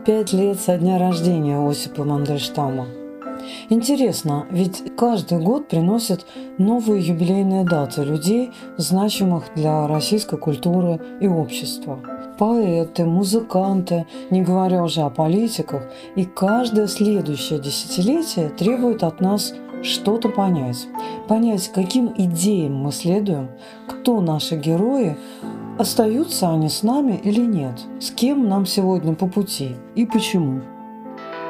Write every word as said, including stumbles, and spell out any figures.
Пять лет со дня рождения Осипа Мандельштама. Интересно, ведь каждый год приносит новые юбилейные даты людей, значимых для российской культуры и общества. Поэты, музыканты, не говоря уже о политиках, и каждое следующее десятилетие требует от нас что-то понять. Понять, каким идеям мы следуем, кто наши герои, остаются они с нами или нет, с кем нам сегодня по пути и почему.